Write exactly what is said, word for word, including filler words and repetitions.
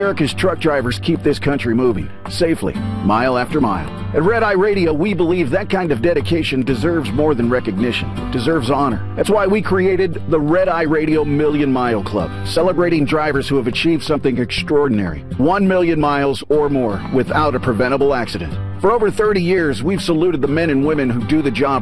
America's truck drivers keep this country moving, safely, mile after mile. At Red Eye Radio, we believe that kind of dedication deserves more than recognition. It deserves honor. That's why we created the Red Eye Radio Million Mile Club, celebrating drivers who have achieved something extraordinary. One million miles or more without a preventable accident. For over thirty years, we've saluted the men and women who do the job